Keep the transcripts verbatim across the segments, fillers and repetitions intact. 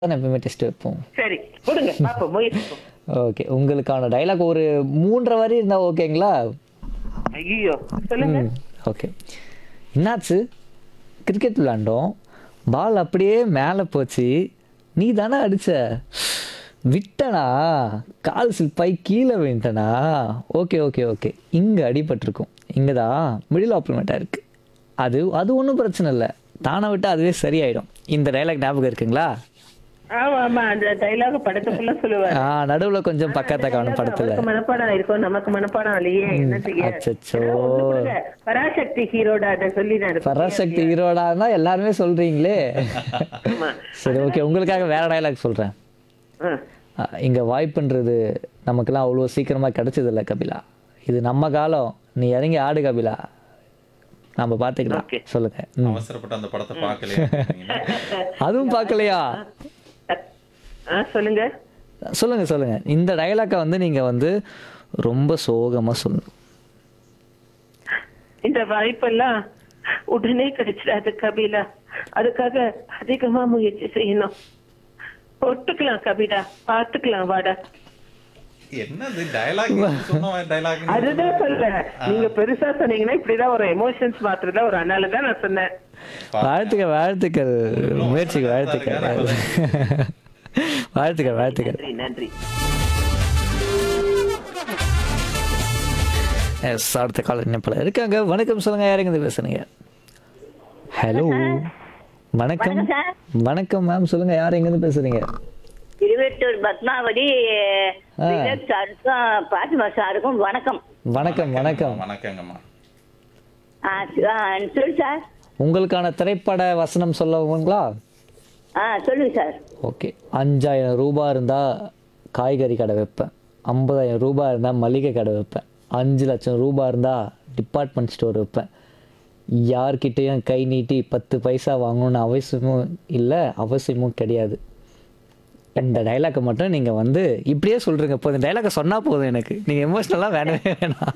தான் எப்பவுமே டெஸ்ட் வைப்போம். சரி கொடுங்க பாப்போம் முயற்சிப்போம். ஓகே. உங்களுக்கான டயலாக் ஒரு மூன்றரை வரி இருந்தா ஓகேங்களா? ஐயோ சொல்லுங்க. ம். ஓகே. என்னாச்சு? கிரிக்கெட் விளையாண்டோம். பால் அப்படியே மேலே போச்சு. நீ தானே அடிச்ச? விட்டனா? கால் ஸ்லிப்பாகி கீழே விழுந்தனா? Okay okay okay. இங்கே அடிபட்டிருக்கும். இங்கே தான் மிடில் ஆப்ளிமெண்ட்டாக இருக்குது. அது அது ஒன்றும் பிரச்சனை இல்லை. தானே விட்டால் அதுவே சரியாயிடும். இந்த டயலாக் ஞாபகம் இருக்குங்களா? ஆமா ஆமா அந்த டைலாக் படத்துக்குள்ள சொல்லுவாரு. ஆ நடுவில் கொஞ்சம் பக்கத்தை காணும் படத்தில். அவருக்கு மனப்பாடம் இருக்கும் நமக்கு மனப்பாடம் இல்லையே என்ன செய்ய. அச்சச்சோ. ஏதோ ஒண்ணு கொடுங்க. பராசக்தி ஹீரோட அதை சொல்லி நான் பராசக்தி ஹீரோடான்னா எல்லாருமே சொல்றீங்களே. ஆமா. சரி ஓகே. உங்களுக்காக வேற டயலாக் சொல்றேன். ஆ. இங்க வாய்ப்புன்றது நமக்கெல்லாம் அவ்வளோ சீக்கிரமா கிடைச்சது இல்லை கபிலா. இது நம்ம காலம். நீ இறங்கி ஆடு கபிலா. நம்ம பார்த்துக்கலாம். Okay. சொல்லுங்க. ம். அவசரப்பட்டு அந்த படத்தை பார்க்கலையா நீங்க? அதுவும் பார்க்கலையா? ஆ சொல்லுங்க. சொல்லுங்க சொல்லுங்க. இந்த டயலாக்கை வந்து நீங்க வந்து ரொம்ப சோகமா சொல்லணும். இந்த வாய்ப்பெல்லாம் உடனே கிடைச்சிடாது கபிலா. அதுக்காக அதிகமா முயற்சி செய்யணும். ஒட்டுக்கலாம் கபிலா. பாத்துக்கலாம் வாடா. என்னது டயலாக் சொன்ன டயலாக்? அதுதான் சொல்றேன். நீங்க பெருசா சொன்னீங்கன்னா இப்படிதான் ஒரு எமோஷன்ஸ் மாத்திரதான் ஒரு அண்ணால தான் நான் சொன்னேன். வாழ்த்துக்கள் வாழ்த்துக்கள். முயற்சிக்கு வாழ்த்துக்கள். வாழ்த்துக்கள் வாழ்த்துக்கள். நன்றி நன்றி. எஸ், அடுத்த கால இணைப்பில் இருக்காங்க. வணக்கம் சொல்லுங்க. யாருங்க இது பேசுறீங்க? ஹலோ வணக்கம். வணக்கம் மேம். சொல்லுங்க யார் எங்கேருந்து பேசுறீங்க? திருவெட்டூர் பத்மாவதி ஆ. விவேக் சாருக்கும் பாத்திமா சாருக்கும் வணக்கம். வணக்கம் வணக்கம். வணக்கங்கம்மா. ஆ, ஆ, சொல்லு சார். உங்களுக்கான திரைப்பட வசனம் சொல்லவுங்களா? ஆ சொல்லுங்க சார். ஓகே. அஞ்சாயிரம் ரூபாய் இருந்தால் காய்கறி கடை வைப்பேன். ஐம்பதாயிரம் ரூபாய் இருந்தால் மளிகை கடை வைப்பேன். அஞ்சு லட்சம் ரூபாய் இருந்தால் டிபார்ட்மெண்ட் ஸ்டோர் வைப்பேன். யார்கிட்டையும் கை நீட்டி பத்து பைசா வாங்கணும்னு அவசியமும் இல்லை, அவசியமும் கிடையாது. இந்த டைலாக்கை மட்டும் நீங்கள் வந்து இப்படியே சொல்கிறீங்க. இப்போ இந்த டைலாக்கை சொன்னால் போதும் எனக்கு. நீங்கள் எமோஷ்னலாக வேணவே வேணாம்.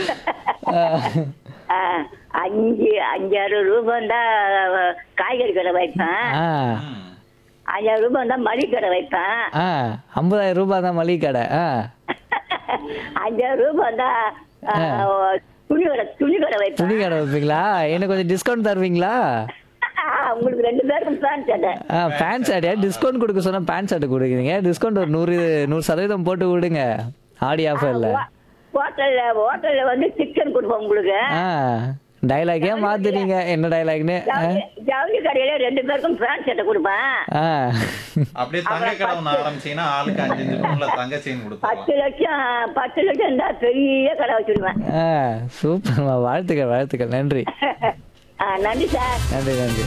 ஆ, அஞ்சு அஞ்சாயிரம் ரூபாய் தான் காய்கறி கடை வைப்பேன். ஆ அஞ்சாயிரம் ரூபாய் தான் மளிகை கடை வைப்பேன். ஆ ஐம்பதாயிரம் ரூபாய் தான் மளிகை கடை. ஆ அஞ்சாயிரம் ரூபாய் தான் ஆ, துணி கடை துணி கடை வைப்பேன். துணி கடை வைப்பீங்களா? எனக்கு கொஞ்சம் டிஸ்கவுண்ட் தருவீங்களா? ஆ, உங்களுக்கு ரெண்டு பேருக்கும் தான் கேட்டேன். ஆ பேண்ட் ஷர்ட் டிஸ்கவுண்ட் கொடுக்க சொன்னால் பேண்ட் ஷர்ட் கொடுக்குறீங்க. டிஸ்கவுண்ட் ஒரு நூறு நூறு சதவீதம் போட்டு விடுங்க. ஆடி ஆஃபரில். ஹோட்டல்ல ஹோட்டல்ல வந்து சிக்கன் கொடுப்போம் உங்களுக்கு. ஆ டைலாக்கே மாத்துறீங்க. என்ன டைலாக்னு? ஜவுளி ஜவுளி கடையில ரெண்டு பேருக்கும் பேண்ட் ஷர்ட்டை கொடுப்பேன். ஆ அப்படியே தங்க கடை ஒன்று ஆரம்பிச்சீங்கன்னா ஆளுக்கு அஞ்சு அஞ்சு பவுன்ல தங்க செயின் கொடுத்துருவாங்க. பத்து லட்சம் பத்து லட்சம் இருந்தா பெரிய கடை வச்சிருவேன். ஆ சூப்பர்மா. வாழ்த்துக்கள் வாழ்த்துக்கள். நன்றி ஆ, நன்றி சார். நன்றி நன்றி.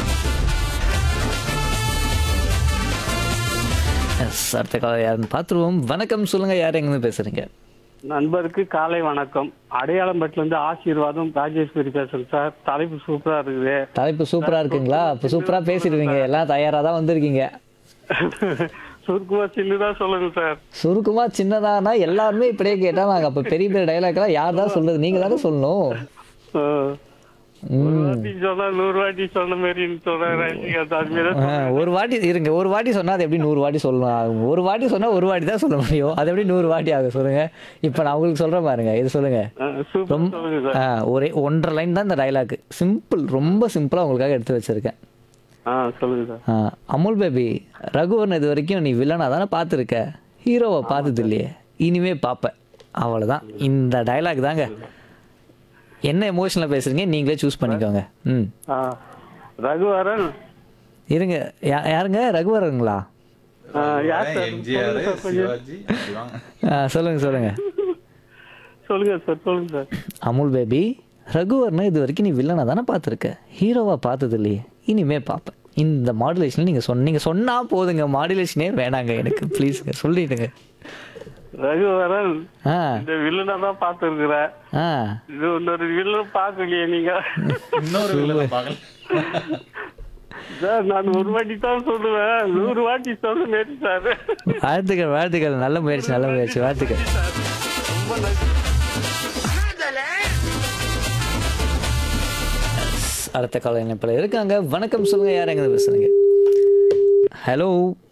எஸ், அடுத்த காலம் யாருன்னு பார்த்துருவோம். வணக்கம் சொல்லுங்க. யார் எங்கேருந்து பேசுறீங்க? நண்பருக்கு காலை வணக்கம். அடையாளம்பட்டில இருந்து ஆசீர்வாதம் ராஜேஸ்வரி பேசுறேன் சார். தலைப்பு சூப்பரா இருக்குது. தலைப்பு சூப்பரா இருக்குங்களா? இப்போ சூப்பரா பேசிடுவீங்க. எல்லாம் தயாரா தான் வந்திருக்கீங்க. சுருக்குமா சின்னதா சொல்லுங்க சார். சுருக்கமா சின்னதானா எல்லாருமே இப்படியே கேட்டா நாங்க அப்ப பெரிய பெரிய டைலாக்லாம் யார் தான் சொல்றது? நீங்க தானே சொல்லணும். ஆ. ஒரு வாட்டி சொன்னா நூறு வாட்டி சொன்ன மாதிரி சொல்றேன். ஆ, ஒரு வாட்டி இருங்க. ஒரு வாட்டி சொன்னா அது எப்படி நூறு வாட்டி சொல்லணும்? ஒரு வாட்டி சொன்னா ஒரு வாட்டி தான் சொல்ல முடியும். அது எப்படி நூறு வாட்டி ஆகும் சொல்லுங்க. இப்ப நான் உங்களுக்கு சொல்றேன் பாருங்க. இது சொல்லுங்க. சூப்பர் ரொம்ப சொல்லுங்க சார். ஆ, ஒரே ஒன்றரை லைன் தான் இந்த டைலாக். சிம்பிள், ரொம்ப சிம்பிளா உங்களுக்காக எடுத்து வச்சிருக்கேன். ஆ சொல்லுங்க சார். ஆ, அமுல் பேபி, ரகுவரன் இது வரைக்கும் நீ வில்லனா தானே பார்த்துருக்க, ஹீரோவை பார்த்தது இல்லையே, இனிமே பார்ப்ப. அவ்வளோதான். இந்த டைலாக் தாங்க. என்ன எமோஷனில் பேசுறீங்க நீங்களே சூஸ் பண்ணிக்கோங்க. ம் ஆ, ரகுவரன். இருங்க. யா யாருங்க? ரகுவரனுங்களா? ஆ, யார் சார்? எம்ஜிஆர், சொல்லுங்க சார் கொஞ்சம். சிவாஜி அப்படி வாங்க. ஆ, சொல்லுங்க சொல்லுங்க. சொல்லுங்க சார் சொல்லுங்க சார். அமுல் பேபி, ரகுவரனை இது வரைக்கும் நீ வில்லனா தானே பார்த்துருக்க, ஹீரோவா பார்த்தது இல்லையே, இனிமே பார்ப்பேன். இந்த மாடுலேஷன் நீங்கள் சொன்ன நீங்கள் சொன்னால் போதுங்க. மாடுலேஷனே வேணாங்க எனக்கு. ப்ளீஸுங்க சொல்லிடுங்க. ரகுவரன் ஆ இந்த வில்லனை தான் பார்த்துருக்குறேன். ஆ இது இன்னொரு வில்லன் பார்க்கலையே நீங்க. இன்னொரு வில்லனை பார்க்கல. சார் நான் ஒரு வாட்டி தான் சொல்லுவேன். நூறு வாட்டி சொல்ல மாரி சார். வாழ்த்துக்கள் வாழ்த்துக்கள். நல்ல முயற்சி நல்ல முயற்சி. வாழ்த்துக்கள். ரொம்ப நன்றி. அடுத்த கால இணைப்பில் இருக்காங்க. வணக்கம் சொல்லுங்க. யார் எங்க பேசுறீங்க? ஹலோ